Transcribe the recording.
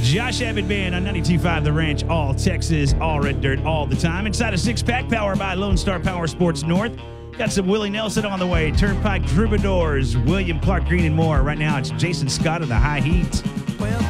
Josh Abbott Band on 92.5 The Ranch, all Texas, all red dirt, all the time. Inside a six-pack powered by Lone Star Power Sports North. Got some Willie Nelson on the way, Turnpike Troubadours, William Clark Green, and more. Right now, it's Jason Scott of the High Heat.